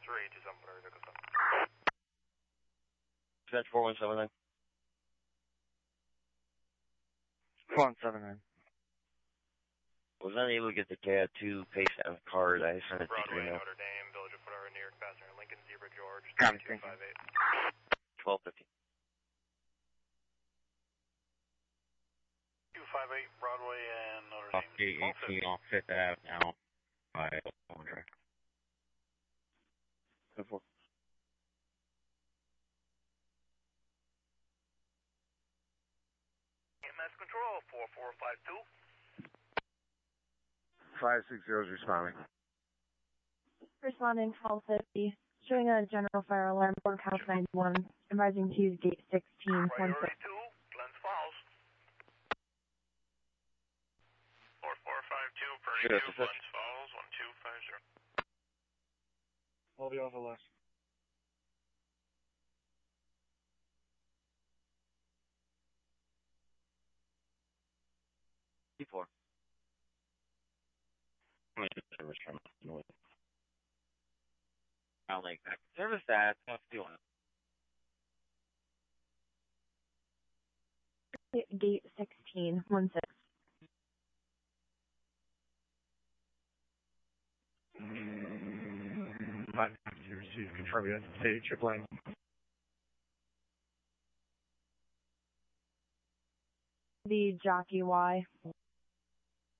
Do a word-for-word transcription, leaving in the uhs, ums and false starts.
three two seven four. Dispatch four one seven nine. four one seven nine. Was unable to get the C A D two patient on the card. I sent it to Broadway, you now. Notre Dame, Village of Footer, New York, passenger Lincoln, Zebra, George, Copy, two thank you. five eight. twelve fifty. two five eight, Broadway and Notre Off Dame. gate eighteen off Fifth Ave now by contract. ten four. E M S control, four four five two. five six zero is responding. Responding twelve fifty. Showing a general fire alarm for House ninety-one. Advising to use gate sixteen. Priority two, Glens Falls. four four five two, Purdue, Sure, Glens Falls, one two five zero. I'll be on the list. T four. Service from North. I'll make that. Service that. Tough doing it. Gate sixteen. One six. Five zero receive confirm you. Hey, triple nine. The Jockey Y.